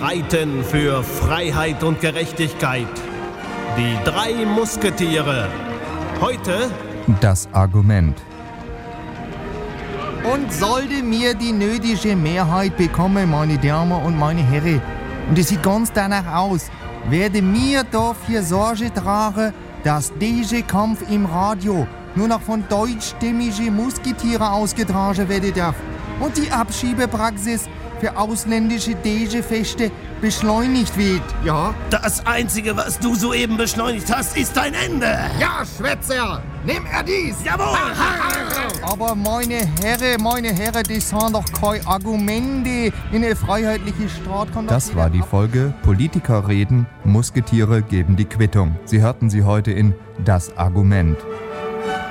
streiten für Freiheit und Gerechtigkeit. Die 3 Musketiere. Heute das Argument. Und sollte mir die nötige Mehrheit bekommen, meine Damen und meine Herren, und es sieht ganz danach aus, werde mir dafür Sorge tragen, dass dieser Kampf im Radio nur noch von deutschstämmigen Musketieren ausgetragen werden darf und die Abschiebepraxis für ausländische Dege-Feste beschleunigt wird. Ja? das Einzige, was du soeben beschleunigt hast, ist dein Ende. Ja, Schwätzer, nimm er dies! Jawohl! Aber meine Herren, das sind doch keine Argumente in eine freiheitliche Staat. Das war die Folge Politiker reden, Musketiere geben die Quittung. Sie hörten sie heute in Das Argument.